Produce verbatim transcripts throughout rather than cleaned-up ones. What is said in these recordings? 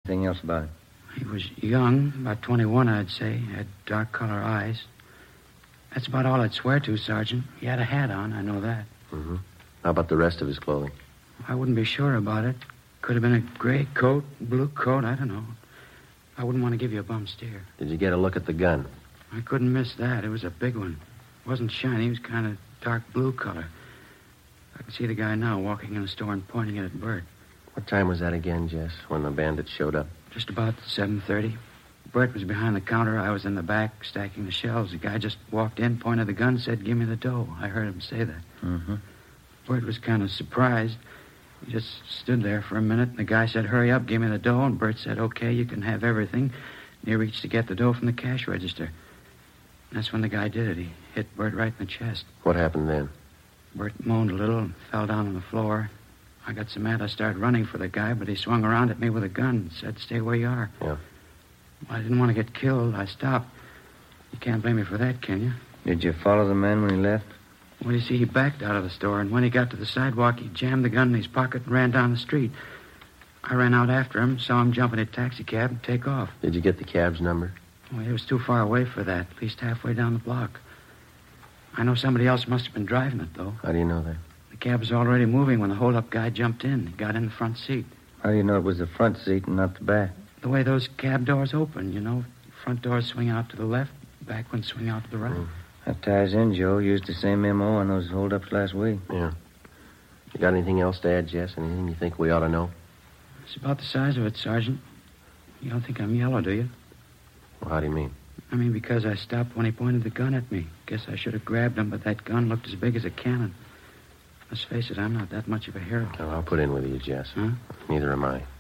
Anything else about him? He was young, about twenty-one, I'd say. Had dark color eyes. That's about all I'd swear to, Sergeant. He had a hat on, I know that. Mm-hmm. How about the rest of his clothing? I wouldn't be sure about it. Could have been a gray coat, blue coat, I don't know. I wouldn't want to give you a bum steer. Did you get a look at the gun? I couldn't miss that. It was a big one. It wasn't shiny. It was kind of dark blue color. I can see the guy now walking in the store and pointing it at Bert. What time was that again, Jess, when the bandits showed up? Just about seven thirty. Bert was behind the counter. I was in the back stacking the shelves. The guy just walked in, pointed the gun, said, "Give me the dough." I heard him say that. Mm-hmm. Bert was kind of surprised. He just stood there for a minute, and the guy said, "Hurry up, give me the dough." And Bert said, "Okay, you can have everything." And he reached to get the dough from the cash register. And that's when the guy did it. He hit Bert right in the chest. What happened then? Bert moaned a little and fell down on the floor. I got so mad I started running for the guy, but he swung around at me with a gun and said, "Stay where you are." Yeah. Well, I didn't want to get killed. I stopped. You can't blame me for that, can you? Did you follow the man when he left? Well, you see, he backed out of the store, and when he got to the sidewalk, he jammed the gun in his pocket and ran down the street. I ran out after him, saw him jump in a taxicab and take off. Did you get the cab's number? Well, he was too far away for that, at least halfway down the block. I know somebody else must have been driving it, though. How do you know that? The cab was already moving when the hold-up guy jumped in. He got in the front seat. How do you know it was the front seat and not the back? The way those cab doors open, you know. Front doors swing out to the left, back ones swing out to the right. Mm. That ties in, Joe. Used the same M O on those hold-ups last week. Yeah. You got anything else to add, Jess? Anything you think we ought to know? It's about the size of it, Sergeant. You don't think I'm yellow, do you? Well, how do you mean? I mean, because I stopped when he pointed the gun at me. Guess I should have grabbed him, but that gun looked as big as a cannon. Let's face it, I'm not that much of a hero. Oh, I'll put in with you, Jess. Huh? Neither am I.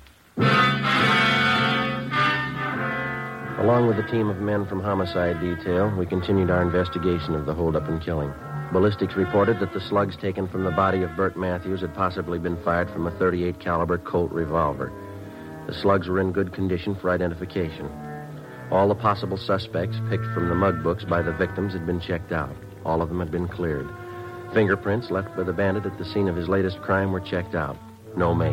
Along with a team of men from Homicide Detail, we continued our investigation of the holdup and killing. Ballistics reported that the slugs taken from the body of Bert Matthews had possibly been fired from a thirty-eight caliber Colt revolver. The slugs were in good condition for identification. All the possible suspects picked from the mug books by the victims had been checked out. All of them had been cleared. Fingerprints left by the bandit at the scene of his latest crime were checked out. No make.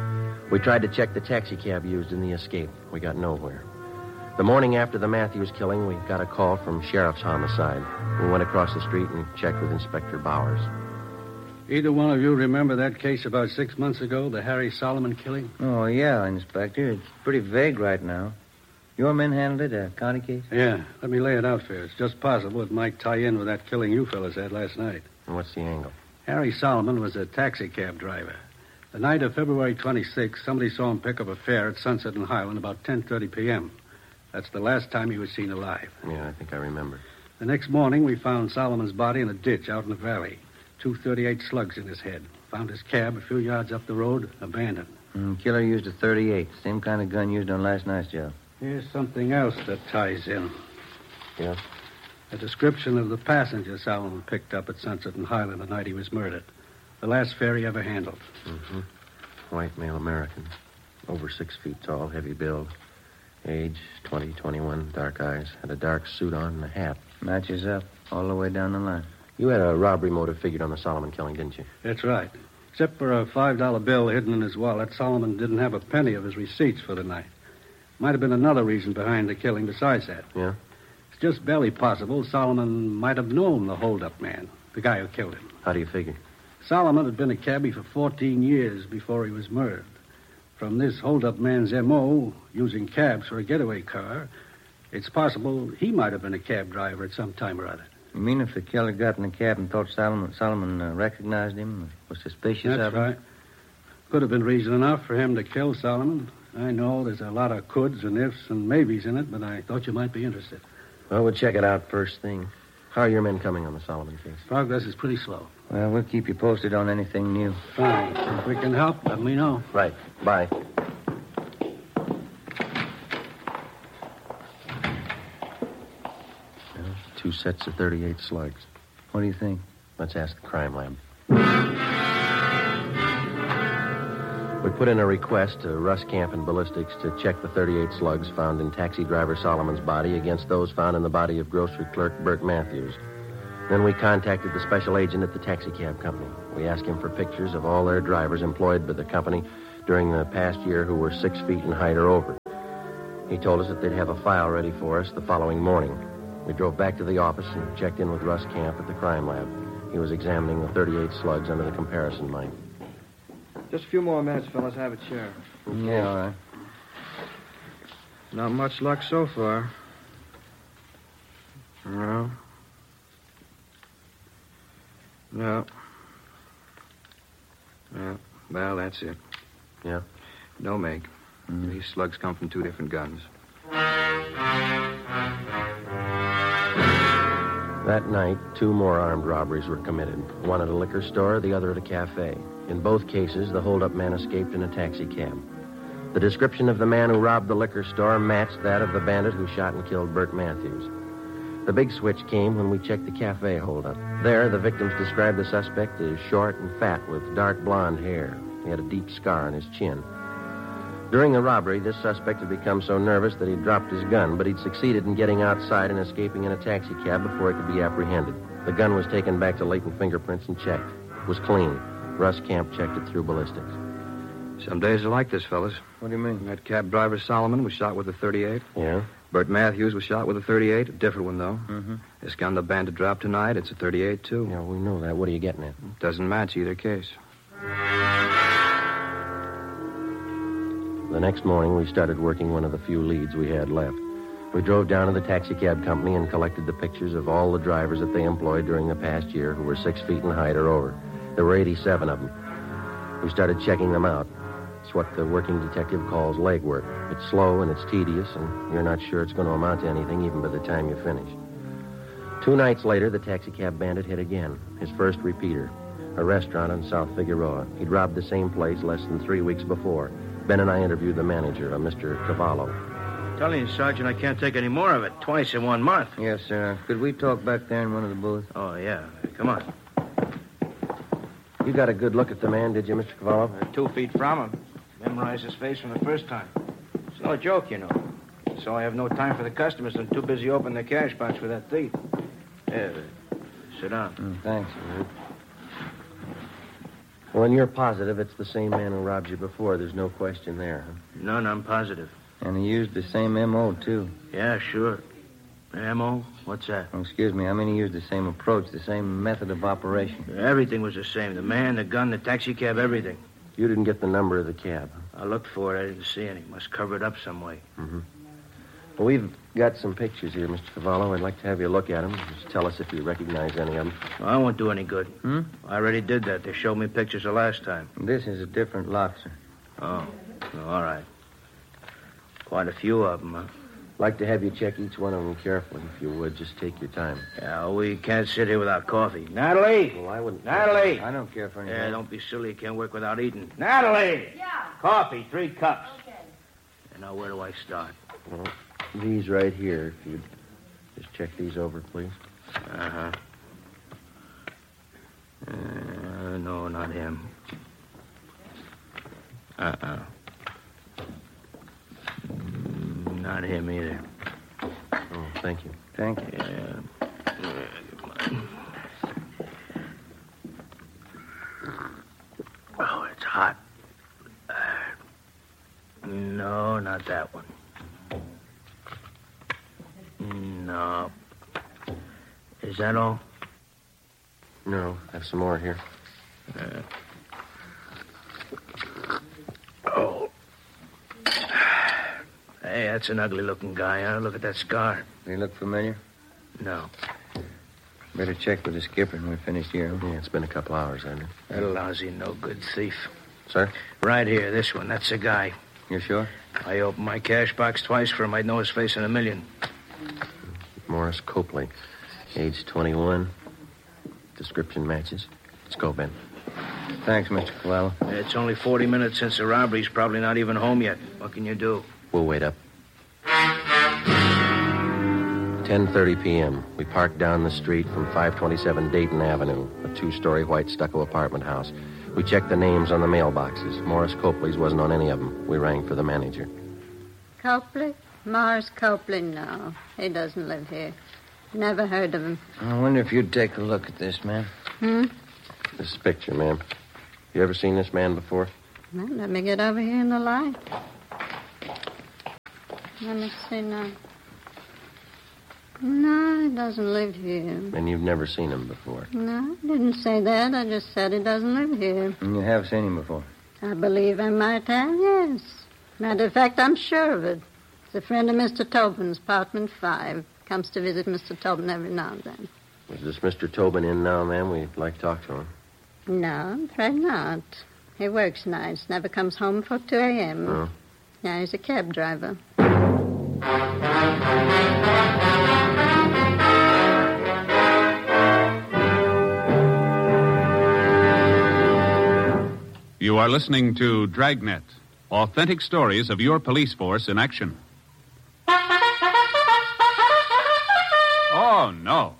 We tried to check the taxicab used in the escape. We got nowhere. The morning after the Matthews killing, we got a call from Sheriff's Homicide. We went across the street and checked with Inspector Bowers. Either one of you remember that case about six months ago, the Harry Solomon killing? Oh, yeah, Inspector. It's pretty vague right now. Your men handled it, a county case? Yeah. Let me lay it out for you. It's just possible it might tie in with that killing you fellas had last night. And what's the angle? Harry Solomon was a taxicab driver. The night of February twenty-sixth, somebody saw him pick up a fare at Sunset and Highland about ten thirty p.m. That's the last time he was seen alive. Yeah, I think I remember. The next morning, we found Solomon's body in a ditch out in the valley. Two thirty-eight slugs in his head. Found his cab a few yards up the road, abandoned. Mm, killer used a thirty-eight. Same kind of gun used on last night's job. Here's something else that ties in. Yeah? A description of the passenger Solomon picked up at Sunset and Highland the night he was murdered. The last fare he ever handled. Mm-hmm. White male American. Over six feet tall, heavy build. Age, twenty, twenty-one, dark eyes. Had a dark suit on and a hat. Matches up all the way down the line. You had a robbery motive figured on the Solomon killing, didn't you? That's right. Except for a five dollar bill hidden in his wallet, Solomon didn't have a penny of his receipts for the night. Might have been another reason behind the killing besides that. Yeah? It's just barely possible Solomon might have known the hold-up man, the guy who killed him. How do you figure? Solomon had been a cabbie for fourteen years before he was murdered. From this hold-up man's M O, using cabs for a getaway car, it's possible he might have been a cab driver at some time or other. You mean if the killer got in the cab and thought Solomon, Solomon uh, recognized him, was suspicious That's of him? right. Could have been reason enough for him to kill Solomon. I know there's a lot of coulds and ifs and maybes in it, but I thought you might be interested. Well, we'll check it out first thing. How are your men coming on the Solomon case? Progress is pretty slow. Well, we'll keep you posted on anything new. Fine. If we can help, let me know. Right. Bye. Well, two sets of thirty-eight slugs. What do you think? Let's ask the crime lab. We put in a request to Russ Camp and Ballistics to check the thirty-eight slugs found in taxi driver Solomon's body against those found in the body of grocery clerk Bert Matthews. Then we contacted the special agent at the taxicab company. We asked him for pictures of all their drivers employed by the company during the past year who were six feet in height or over. He told us that they'd have a file ready for us the following morning. We drove back to the office and checked in with Russ Camp at the crime lab. He was examining the thirty-eight slugs under the comparison mine. Just a few more minutes, fellas. Have a chair. Yeah, all right. Not much luck so far. No. No. No. Well, that's it. Yeah? No make. Mm. These slugs come from two different guns. That night, two more armed robberies were committed. One at a liquor store, the other at a cafe. In both cases, the holdup man escaped in a taxi cab. The description of the man who robbed the liquor store matched that of the bandit who shot and killed Bert Matthews. The big switch came when we checked the cafe holdup. There, the victims described the suspect as short and fat with dark blonde hair. He had a deep scar on his chin. During the robbery, this suspect had become so nervous that he dropped his gun, but he'd succeeded in getting outside and escaping in a taxi cab before he could be apprehended. The gun was taken back to latent fingerprints and checked. It was clean. Russ Camp checked it through ballistics. Some days are like this, fellas. What do you mean? That cab driver, Solomon, was shot with a thirty-eight. Yeah? Bert Matthews was shot with a thirty-eight. A different one, though. Mm-hmm. This gun the bandit dropped tonight, it's a thirty-eight, too. Yeah, we know that. What are you getting at? Doesn't match either case. The next morning, we started working one of the few leads we had left. We drove down to the taxi cab company and collected the pictures of all the drivers that they employed during the past year who were six feet in height or over. There were eighty-seven of them. We started checking them out. It's what the working detective calls legwork. It's slow and it's tedious, and you're not sure it's going to amount to anything even by the time you finish. Two nights later, the taxicab bandit hit again. His first repeater. A restaurant on South Figueroa. He'd robbed the same place less than three weeks before. Ben and I interviewed the manager, a Mister Cavallo. Telling you, Sergeant, I can't take any more of it. Twice in one month. Yes, sir. Could we talk back there in one of the booths? Oh, yeah. Come on. You got a good look at the man, did you, Mister Cavallo? Uh, two feet from him. Memorized his face from the first time. It's no joke, you know. So I have no time for the customers. I'm too busy opening the cash box for that thief. Yeah, sit down. Mm, thanks. Well, and you're positive it's the same man who robbed you before. There's no question there, huh? None, I'm positive. And he used the same M O, too. Yeah, sure. M O? What's that? Oh, excuse me. I mean, he used the same approach, the same method of operation. Everything was the same. The man, the gun, the taxi cab, everything. You didn't get the number of the cab. I looked for it. I didn't see any. Must cover it up some way. Mm-hmm. Well, we've got some pictures here, Mister Cavallo. I'd like to have you look at them. Just tell us if you recognize any of them. Well, I won't do any good. Hmm? I already did that. They showed me pictures the last time. This is a different lot, sir. Oh, oh all right. Quite a few of them, huh? I'd like to have you check each one of them carefully, if you would. Just take your time. Yeah, we can't sit here without coffee. Natalie! Well, I wouldn't... Natalie! I don't care for anything. Yeah, don't be silly. You can't work without eating. Natalie! Yeah. Coffee, three cups. Okay. And now, where do I start? Well, these right here, if you'd just check these over, please. Uh-huh. Uh, no, not him. Uh-uh. Mm, Not him either. Oh, thank you. Thank you. Yeah. Oh, it's hot. Uh, no, not that one. No. Is that all? No, I have some more here. Uh, oh. Hey, that's an ugly-looking guy, huh? Look at that scar. They look familiar? No. Better check with the skipper when we're finished here. Yeah, it's been a couple hours, hasn't it? That lousy, no-good thief. Sir? Right here, this one. That's the guy. You sure? I opened my cash box twice for him. I'd know his face in a million. Morris Copley, age twenty-one. Description matches. Let's go, Ben. Thanks, Mister Cavallo. It's only forty minutes since the robbery. He's probably not even home yet. What can you do? We'll wait up. ten thirty p.m. We parked down the street from five twenty-seven Dayton Avenue, a two-story white stucco apartment house. We checked the names on the mailboxes. Morris Copley's wasn't on any of them. We rang for the manager. Copley? Morris Copley, no. He doesn't live here. Never heard of him. I wonder if you'd take a look at this, man. Hmm? This picture, ma'am. You ever seen this man before? Well, let me get over here in the light. Let me see now. No, he doesn't live here. And you've never seen him before? No, I didn't say that. I just said he doesn't live here. And you have seen him before? I believe I might have, yes. Matter of fact, I'm sure of it. He's a friend of Mister Tobin's, apartment five. Comes to visit Mister Tobin every now and then. Is this Mister Tobin in now, ma'am? We'd like to talk to him. No, I'm afraid not. He works nights, never comes home before two a.m. Oh. Yeah, he's a cab driver. You are listening to Dragnet, authentic stories of your police force in action. Oh, no.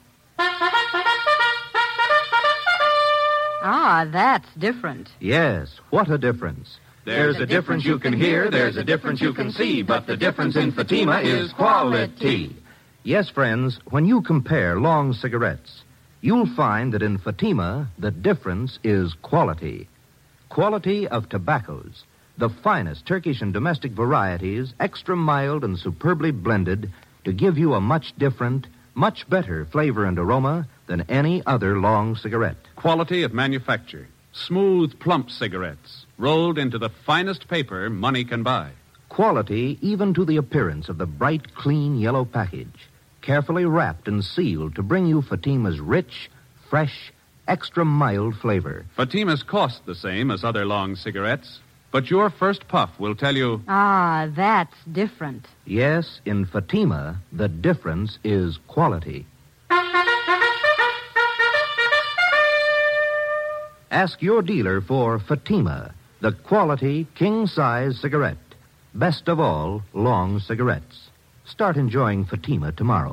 Ah, that's different. Yes, what a difference. There's a difference you can hear, there's a difference you can see, but the difference in Fatima is quality. Yes, friends, when you compare long cigarettes, you'll find that in Fatima, the difference is quality. Quality of tobaccos, the finest Turkish and domestic varieties, extra mild and superbly blended to give you a much different, much better flavor and aroma than any other long cigarette. Quality of manufacture. Smooth, plump cigarettes, rolled into the finest paper money can buy. Quality even to the appearance of the bright, clean yellow package, carefully wrapped and sealed to bring you Fatima's rich, fresh, extra mild flavor. Fatimas cost the same as other long cigarettes, but your first puff will tell you... Ah, that's different. Yes, in Fatima, the difference is quality. Ask your dealer for Fatima, the quality king-size cigarette. Best of all, long cigarettes. Start enjoying Fatima tomorrow.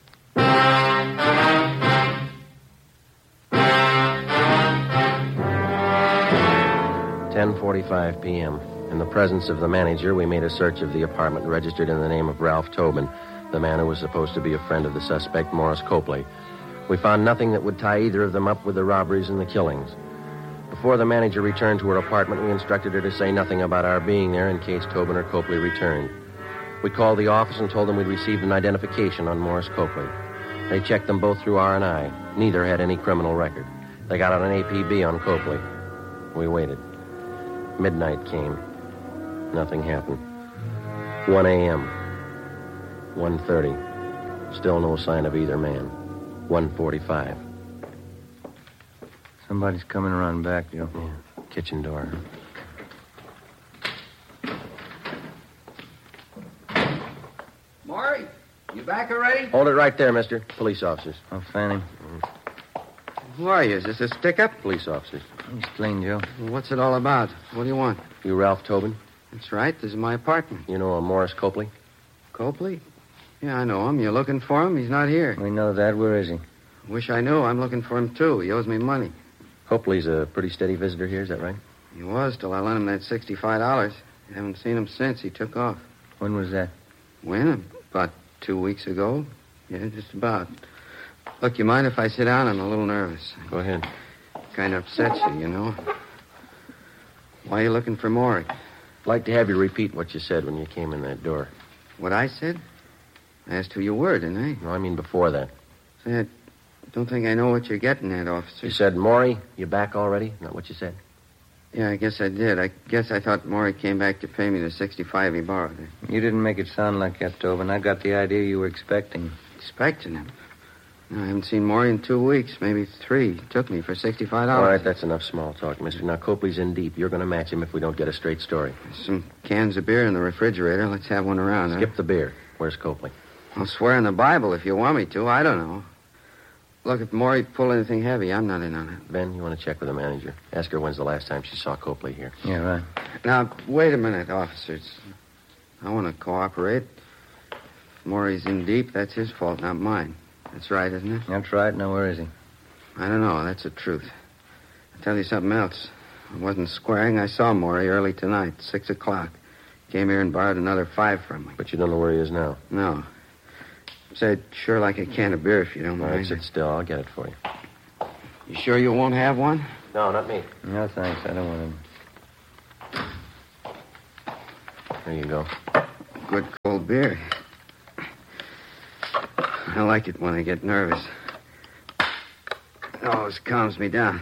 ten forty-five p.m. In the presence of the manager, we made a search of the apartment registered in the name of Ralph Tobin, the man who was supposed to be a friend of the suspect, Morris Copley. We found nothing that would tie either of them up with the robberies and the killings. Before the manager returned to her apartment, we instructed her to say nothing about our being there in case Tobin or Copley returned. We called the office and told them we'd received an identification on Morris Copley. They checked them both through R and I. Neither had any criminal record. They got out an A P B on Copley. We waited. Midnight came. Nothing happened. one a.m. one thirty. Still no sign of either man. one forty-five. Somebody's coming around back, Joe. Yeah. Kitchen door. Maury, you back already? Hold it right there, mister. Police officers. Oh, Fanning. Who are you? Is this a stick-up? Police officers. He's clean, Joe. What's it all about? What do you want? You Ralph Tobin? That's right. This is my apartment. You know a Morris Copley? Copley? Yeah, I know him. You looking for him? He's not here. We know that. Where is he? Wish I knew. I'm looking for him, too. He owes me money. Copley's a pretty steady visitor here, is that right? He was till I lent him that sixty-five dollars. Haven't seen him since. He took off. When was that? When? About two weeks ago. Yeah, just about. Look, you mind if I sit down? I'm a little nervous. Go ahead. Kind of upsets you, you know. Why are you looking for Maury? I'd like to have you repeat what you said when you came in that door. What I said? I asked who you were, didn't I? No, I mean before that. Say, I don't think I know what you're getting at, officer. You said, Maury, you back already? Not what you said? Yeah, I guess I did. I guess I thought Maury came back to pay me the sixty-five he borrowed. You didn't make it sound like that, Tobin. I got the idea you were expecting. Expecting him? No, I haven't seen Maury in two weeks, maybe three. He took me for sixty-five dollars. All right, that's enough small talk, mister. Now, Copley's in deep. You're going to match him if we don't get a straight story. There's some cans of beer in the refrigerator. Let's have one around, Skip huh? the beer. Where's Copley? I'll swear in the Bible if you want me to. I don't know. Look, if Maury pulled anything heavy, I'm not in on it. Ben, you want to check with the manager? Ask her when's the last time she saw Copley here. Yeah, right. Now, wait a minute, officers. I want to cooperate. If Maury's in deep, that's his fault, not mine. That's right, isn't it? That's right. Now, where is he? I don't know. That's the truth. I'll tell you something else. I wasn't squaring. I saw Maury early tonight, six o'clock. Came here and borrowed another five from me. But you don't know where he is now? No. Say, I'd sure like a can of beer if you don't All mind. right, sit still. I'll get it for you. You sure you won't have one? No, not me. No, thanks. I don't want him. There you go. Good cold cold beer. I like it when I get nervous. It always calms me down.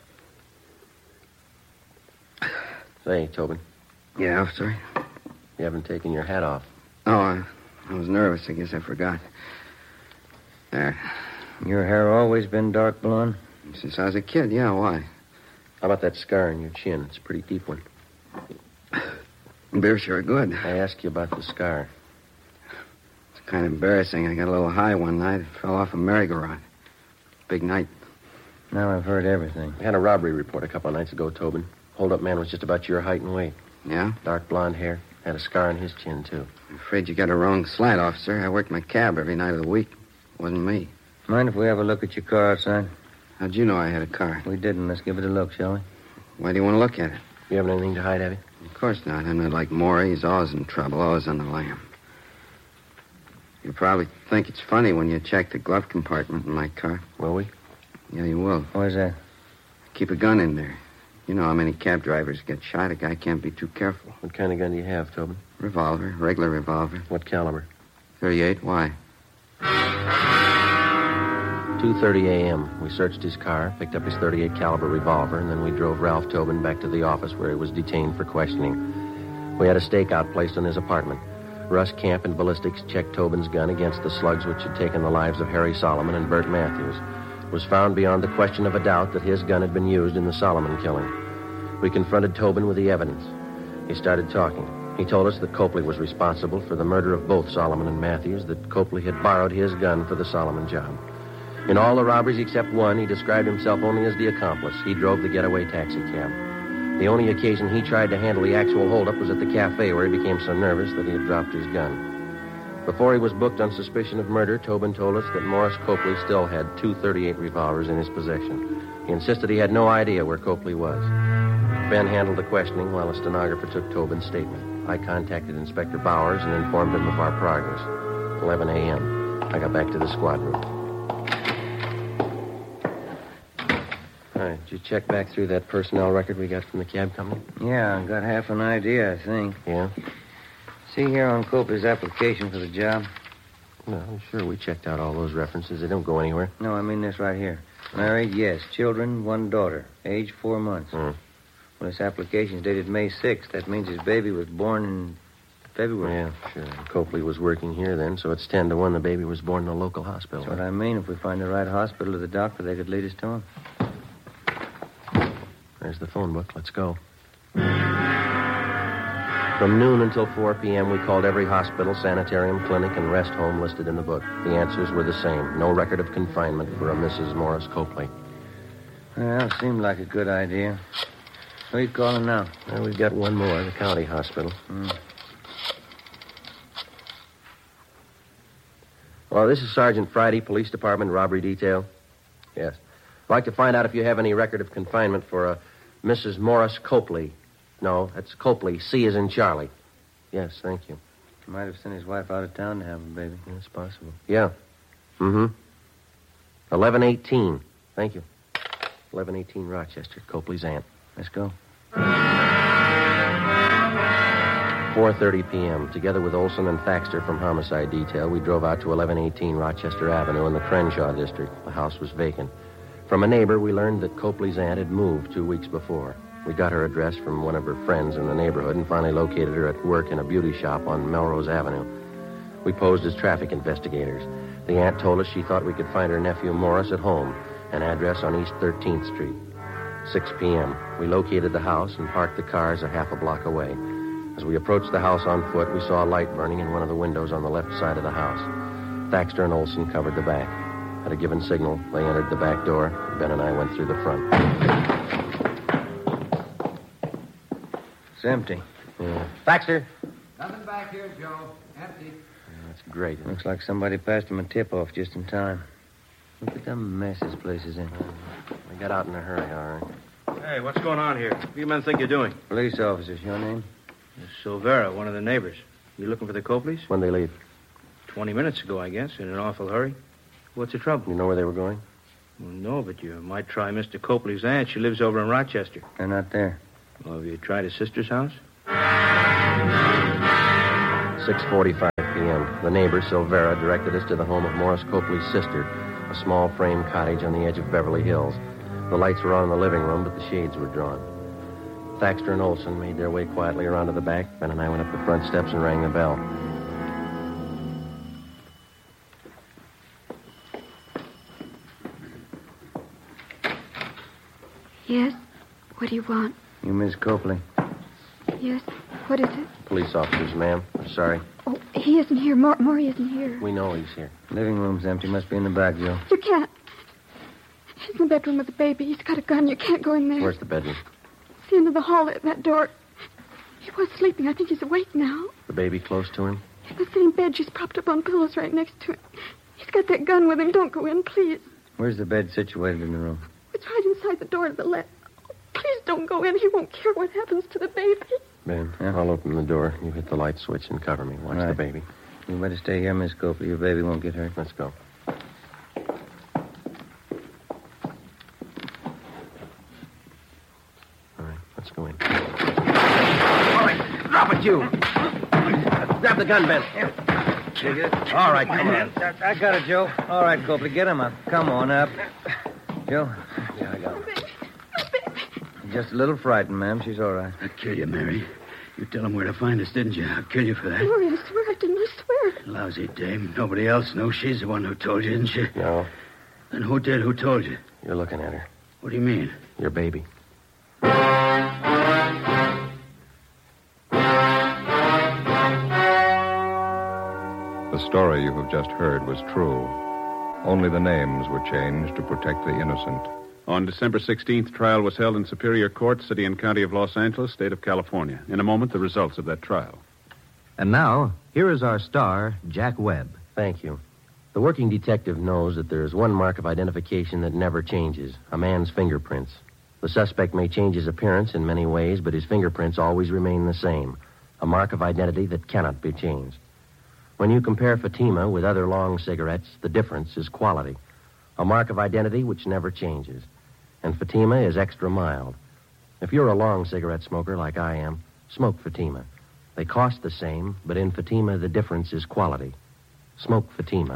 Say, Tobin, Yeah, officer? you haven't taken your hat off. Oh, I, I was nervous. I guess I forgot. There. Your hair always been dark blonde? Since I was a kid, yeah, why? How about that scar on your chin? It's a pretty deep one. Beer's sure good. I asked you about the scar. It's kind of embarrassing. I got a little high one night. Fell off a merry-go-round. Big night. Now I've heard everything. We had a robbery report a couple of nights ago, Tobin. Hold-up man was just about your height and weight. Yeah? Dark blonde hair. Had a scar on his chin, too. I'm afraid you got a wrong slant, officer. I worked my cab every night of the week. Wasn't me. Mind if we have a look at your car outside? How'd you know I had a car? We didn't. Let's give it a look, shall we? Why do you want to look at it? You haven't anything to hide, have you? Of course not. I'm not like Maury. He's always in trouble, always on the lam. You probably think it's funny when you check the glove compartment in my car. Will we? Yeah, you will. Why's that? Keep a gun in there. You know how many cab drivers get shot. A guy can't be too careful. What kind of gun do you have, Tobin? Revolver, regular revolver. What caliber? thirty-eight, why? two thirty a.m. We searched his car, picked up his thirty-eight caliber revolver, and then we drove Ralph Tobin back to the office where he was detained for questioning. We had a stakeout placed in his apartment. Russ Camp and ballistics checked Tobin's gun against the slugs which had taken the lives of Harry Solomon and Bert Matthews. It was found beyond the question of a doubt that his gun had been used in the Solomon killing. We confronted Tobin with the evidence. He started talking. He told us that Copley was responsible for the murder of both Solomon and Matthews, that Copley had borrowed his gun for the Solomon job. In all the robberies except one, he described himself only as the accomplice. He drove the getaway taxi cab. The only occasion he tried to handle the actual holdup was at the cafe, where he became so nervous that he had dropped his gun. Before he was booked on suspicion of murder, Tobin told us that Morris Copley still had two thirty-eight revolvers in his possession. He insisted he had no idea where Copley was. Ben handled the questioning while a stenographer took Tobin's statement. I contacted Inspector Bowers and informed him of our progress. eleven a.m. I got back to the squad room. All right, did you check back through that personnel record we got from the cab company? Yeah, I got half an idea, I think. Yeah? See here on Copley's application for the job? No, sure, we checked out all those references. They don't go anywhere. No, I mean this right here. Married, yes. Children, one daughter. Age, four months. Hmm. Well, this application's dated May sixth. That means his baby was born in February. Yeah, sure. Copley was working here then, so it's ten to one the baby was born in a local hospital. That's what I mean. If we find the right hospital or the doctor, they could lead us to him. There's the phone book. Let's go. From noon until four p.m., we called every hospital, sanitarium, clinic, and rest home listed in the book. The answers were the same. No record of confinement for a Missus Morris Copley. Well, seemed like a good idea. Who are you calling now? Well, we've got one more, the county hospital. Mm. Well, this is Sergeant Friday, Police Department, Robbery Detail. Yes. I'd like to find out if you have any record of confinement for a Missus Morris Copley. No, that's Copley. C is in Charlie. Yes, thank you. Might have sent his wife out of town to have a baby. That's possible. Yeah. Mm-hmm. eleven eighteen. Thank you. eleven eighteen Rochester, Copley's aunt. Let's go. four thirty p.m. Together with Olson and Thaxter from Homicide Detail, we drove out to eleven eighteen Rochester Avenue in the Crenshaw district. The house was vacant. From a neighbor, we learned that Copley's aunt had moved two weeks before. We got her address from one of her friends in the neighborhood and finally located her at work in a beauty shop on Melrose Avenue. We posed as traffic investigators. The aunt told us she thought we could find her nephew Morris at home, an address on East thirteenth Street. six p.m. We located the house and parked the cars a half a block away. As we approached the house on foot, we saw a light burning in one of the windows on the left side of the house. Thaxter and Olson covered the back. At a given signal, they entered the back door. Ben and I went through the front. It's empty. Yeah. Thaxter! Nothing back here, Joe. Empty. Yeah, that's great. Isn't it? Looks like somebody passed him a tip-off just in time. Look at the mess this place is in. We got out in a hurry, all right. Hey, what's going on here? What do you men think you're doing? Police officers, your name? Silvera, one of the neighbors. You looking for the Copleys? When'd they leave? Twenty minutes ago, I guess, in an awful hurry. What's the trouble? You know where they were going? Well, no, but you might try Mister Copley's aunt. She lives over in Rochester. They're not there. Well, have you tried his sister's house? six forty-five The neighbor, Silvera, directed us to the home of Morris Copley's sister, a small frame cottage on the edge of Beverly Hills. The lights were on in the living room, but the shades were drawn. Thaxter and Olson made their way quietly around to the back. Ben and I went up the front steps and rang the bell. Yes? What do you want? You, Miss Copley. Yes? What is it? Police officers, ma'am. We're sorry. Oh, he isn't here. Mor- Maury isn't here. We know he's here. Living room's empty. Must be in the back, Joe. You can't. He's in the bedroom with the baby. He's got a gun. You can't go in there. Where's the bedroom? It's the end of the hall at that door. He was sleeping. I think he's awake now. The baby close to him? In the same bed. She's propped up on pillows right next to him. He's got that gun with him. Don't go in, please. Where's the bed situated in the room? It's right inside the door to the left. Oh, please don't go in. He won't care what happens to the baby. Ben, yeah. I'll open the door. You hit the light switch and cover me. Watch Right. the baby. You better stay here, Miss Copley. Your baby won't get hurt. Let's go. All right, let's go in. All right, drop it, you. Grab the gun, Ben. You get it? All right, come on. I, I got it, Joe. All right, Copley, get him up. Come on up. Joe? Yeah, I got it. Just a little frightened, ma'am. She's all right. I'll kill you, Mary. You tell him where to find us, didn't you? I'll kill you for that. Maury, I swear I didn't. I swear. Lousy dame. Nobody else knows she's the one who told you, didn't she? No, Then who did? Who told you? you're looking at her. What do you mean? Your baby. The story you have just heard was true. Only the names were changed to protect the innocent. On December sixteenth, trial was held in Superior Court, City and County of Los Angeles, State of California. In a moment, the results of that trial. And now, here is our star, Jack Webb. Thank you. The working detective knows that there is one mark of identification that never changes, a man's fingerprints. The suspect may change his appearance in many ways, but his fingerprints always remain the same, a mark of identity that cannot be changed. When you compare Fatima with other long cigarettes, the difference is quality, a mark of identity which never changes. And Fatima is extra mild. If you're a long cigarette smoker like I am, smoke Fatima. They cost the same, but in Fatima, the difference is quality. Smoke Fatima.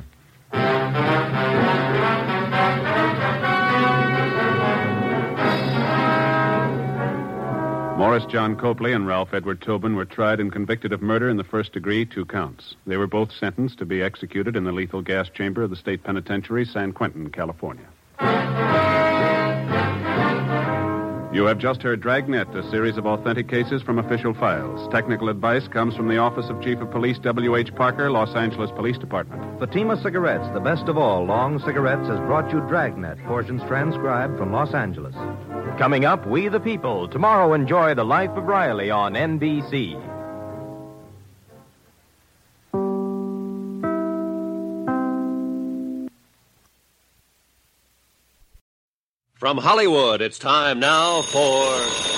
Morris John Copley and Ralph Edward Tobin were tried and convicted of murder in the first degree, two counts. They were both sentenced to be executed in the lethal gas chamber of the state penitentiary, San Quentin, California. You have just heard Dragnet, a series of authentic cases from official files. Technical advice comes from the Office of Chief of Police W H. Parker, Los Angeles Police Department. Fatima Cigarettes, the best of all long cigarettes, has brought you Dragnet, portions transcribed from Los Angeles. Coming up, We the People. Tomorrow, enjoy The Life of Riley on N B C. From Hollywood, it's time now for...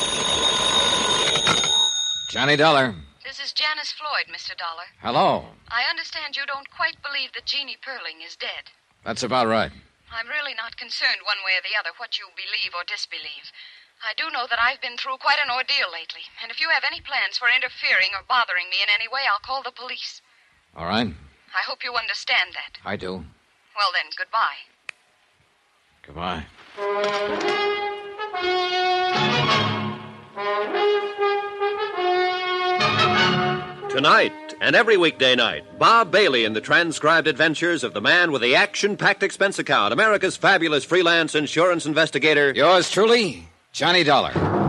Johnny Dollar. This is Janice Floyd, Mister Dollar. Hello. I understand you don't quite believe that Jeannie Perling is dead. That's about right. I'm really not concerned one way or the other what you believe or disbelieve. I do know that I've been through quite an ordeal lately, and if you have any plans for interfering or bothering me in any way, I'll call the police. All right. I hope you understand that. I do. Well then, goodbye. Goodbye. Tonight and every weekday night, Bob Bailey in the transcribed adventures of the man with the action-packed expense account, America's fabulous freelance insurance investigator. Yours truly, Johnny Dollar.